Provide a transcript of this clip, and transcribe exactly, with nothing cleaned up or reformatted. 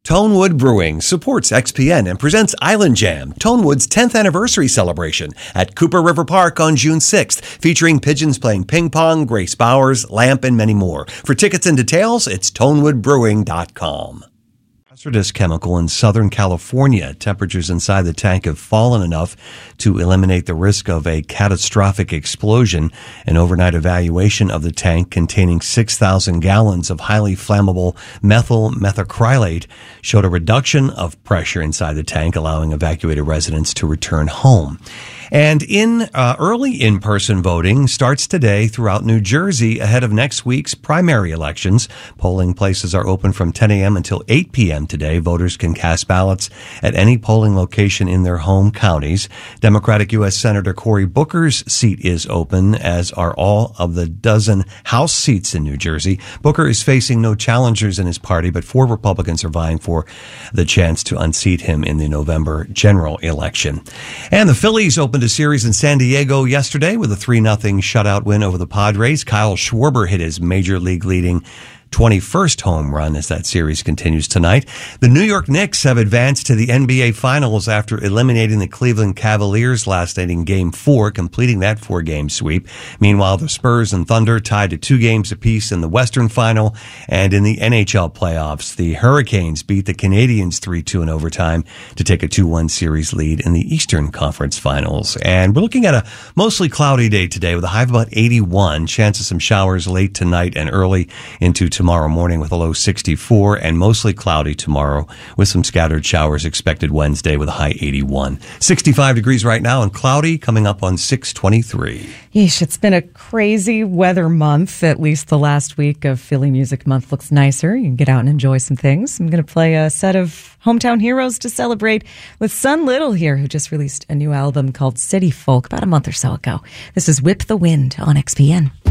Tonewood Brewing supports X P N and presents Island Jam, Tonewood's tenth anniversary celebration at Cooper River Park on June sixth, featuring pigeons playing ping pong, Grace Bowers, Lamp, and many more. For tickets and details, it's tonewood brewing dot com. Hazardous chemical in Southern California. Temperatures inside the tank have fallen enough to eliminate the risk of a catastrophic explosion. An overnight evaluation of the tank containing six thousand gallons of highly flammable methyl methacrylate showed a reduction of pressure inside the tank, allowing evacuated residents to return home. And in uh, early in-person voting starts today throughout New Jersey ahead of next week's primary elections. Polling places are open from ten a.m. until eight p.m. today. Voters can cast ballots at any polling location in their home counties. Democratic U S Senator Cory Booker's seat is open, as are all of the dozen House seats in New Jersey. Booker is facing no challengers in his party, but four Republicans are vying for the chance to unseat him in the November general election. And the Phillies opened a series in San Diego yesterday with a three nothing shutout win over the Padres. Kyle Schwarber hit his major league leading twenty-first home run as that series continues tonight. The New York Knicks have advanced to the N B A Finals after eliminating the Cleveland Cavaliers last night in Game four, completing that four-game sweep. Meanwhile, the Spurs and Thunder tied to two games apiece in the Western Final, and in the N H L playoffs, the Hurricanes beat the Canadiens three two in overtime to take a two one series lead in the Eastern Conference Finals. And we're looking at a mostly cloudy day today with a high of about eighty-one, chance of some showers late tonight and early into tomorrow morning with a low sixty-four, and mostly cloudy tomorrow with some scattered showers expected Wednesday with a high eighty-one. sixty-five degrees right now and cloudy coming up on six twenty-three. Yeesh, it's been a crazy weather month. At least the last week of Philly Music Month looks nicer. You can get out and enjoy some things. I'm going to play a set of hometown heroes to celebrate with Son Little here, who just released a new album called City Folk about a month or so ago. This is Whip the Wind on X P N.